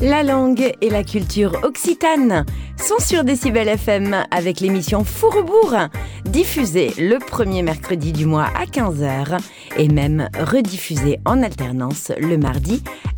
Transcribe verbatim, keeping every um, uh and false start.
La langue et la culture occitane sont sur Décibel F M avec l'émission Fourrebourg, diffusée le premier mercredi du mois à quinze heures et même rediffusée en alternance le mardi